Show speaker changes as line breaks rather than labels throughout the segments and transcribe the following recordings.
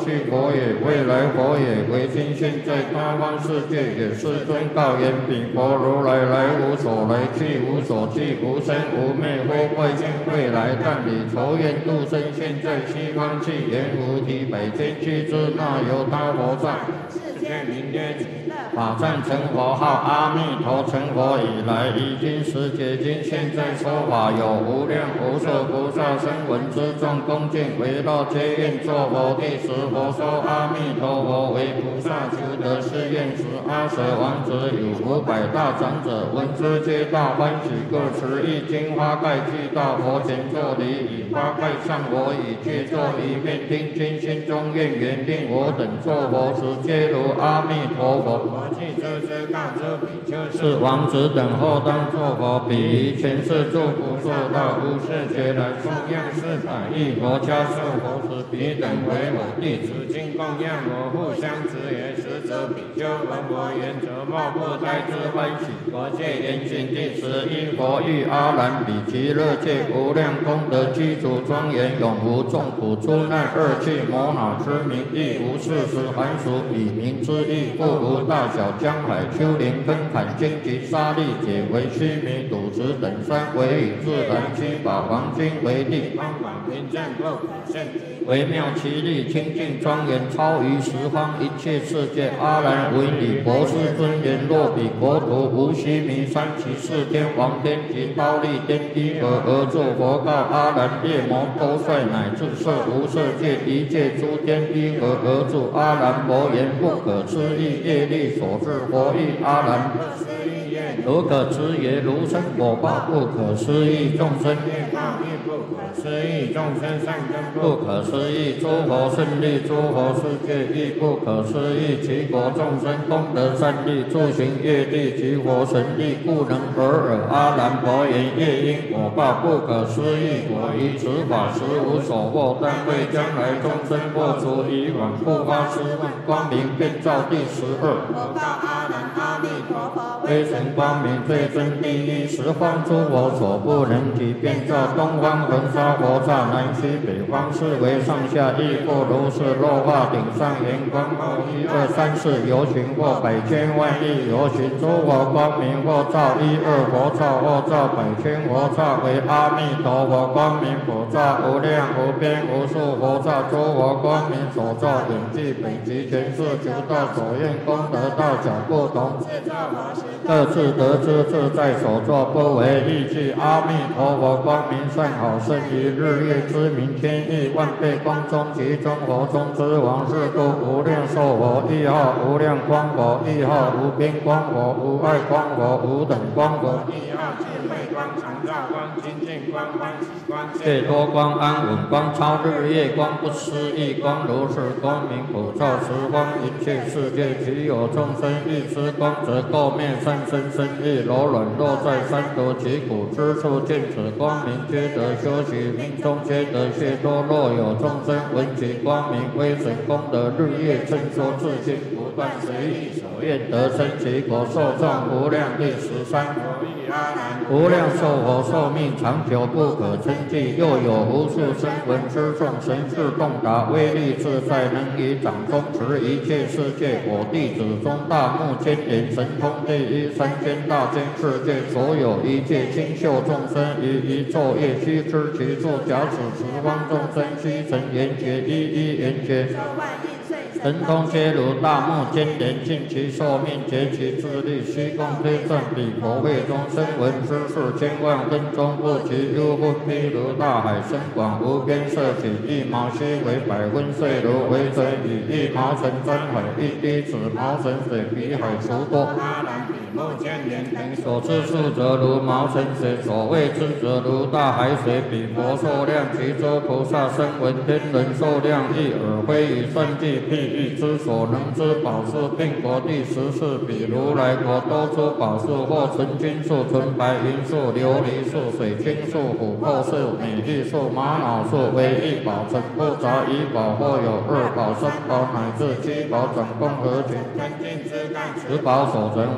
去佛也，未来佛也，唯今现在他方世界也。世尊告言：彼佛如来来无所来，去无所去，无生无灭，非怪现未来。但以仇怨度生，现在西方去，言无体百千俱胝，那由他佛刹。世界名曰法善成佛号阿弥陀，成佛以来，已经十劫经，现在说法有无量无数菩萨声闻之众恭敬围绕，皆愿作佛。第十佛说阿弥陀佛为菩萨求得是愿时，阿舍王子有500大长者，闻之皆大欢喜，各持一金花盖具到佛前作礼，以花盖上佛，以具作一面，听经心中愿缘，令我等作佛时，皆如阿弥陀佛。即知告知比丘，是王子等后当作佛，彼于前世诸不受到无世劫来供养400亿佛家受佛时，彼等为我弟子，今供养我，互相持也。实则比丘闻佛言，则莫不胎之欢喜。佛戒严行第11佛欲阿难比其乐界无量功德具足庄严，永无众苦出难恶趣魔恼之名，亦无事实含俗彼名之意，故无大小江海丘陵根坎荆棘沙砾解为须弥赌石等山，为以自然七宝黄金为地，方广平正不可胜，微妙其力清净庄严，超于十方一切世界。阿难为礼博士尊言：若彼国土无须弥山，其四天王天及忉利天依何而作佛？告阿难：夜魔多帅乃至色无色界一切诸天依何而作？阿难佛言：不可思议业力所致。佛意阿难：如可知也，如生果报不可思议，众生业报亦不可思议，众生善根不可思议，诸佛胜利，诸佛世界亦不可思议，其国众生功德善利，诸行业力及佛神力，故能得尔。阿难佛言：业因果报不可思议，我于此法实无所获，但为将来众生破除以往不发誓问，光明遍照第12。我告阿难：阿弥陀佛威神光明，最真第一，十方诸佛所不能及，遍照东方恒沙佛刹，南西北方四维上下，亦复如是。落化顶上圆光冒1、2、3、4游行，或百千万亿游行，诸佛光明或照1、2佛刹，或照百千佛刹，为阿弥陀佛光明佛刹，无量无边无数佛刹，诸佛光明所照远近北极全是求道所愿功德大小不同，各自得知自在所作，不为异句。阿弥陀佛光明善好，胜于日月之明，千亿万倍光中，其中佛中之王，是故无量寿佛，亦号无量光佛，亦号无边光佛，无碍光佛，无等光佛，亦号智慧光、常照光、清净光、欢喜光、解脱光、安稳光、超日月光、不思议光，如是光明普照十方一切世界，其有众生欲知光，则垢面善身身意柔软，落在三途其苦之处，见此光明，皆得修习，命中皆得解脱。若有众生闻其光明威神功德，日夜称说自心，不断随意所愿得生其国，寿众无量。第13佛意阿难：无量寿佛寿命长久，不可称计，又有无数声闻之众，神智洞达，威力自在，能以掌中持一切世界。我弟子中大目犍连，神通第一，三千大千世界所有一切清秀众生，于一昼夜须知其处，假使十方众生悉成圆觉，一一圆觉，神通皆如大目犍连，尽其寿命，竭其智力，虚空推算彼佛会中声闻之数，千万分钟不及。幽分譬如大海深广无边，色起一毛须为百分岁如，为水以一毛尘沾海，一滴子毛尘水比海除多。阿难比目犍连等所知数则如毛尘水，所谓之则如大海水。彼佛寿量，其诸菩萨声闻天人寿量，亦尔非以算计譬喻之所能知宝树，并国第14。比如来国多出宝树，或纯金树、纯白银树、琉璃树、水晶树、琥珀树、美丽树、玛瑙树，为一宝成不杂一宝，或有2宝、3宝乃至7宝，总共合群，10宝所成，花叶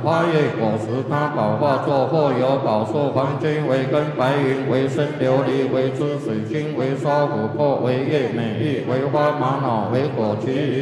为果实，他宝化作或有宝树，黄金为根，白云为身，琉璃为枝，水晶为刷琥珀为叶，美玉为花，玛瑙为果，其余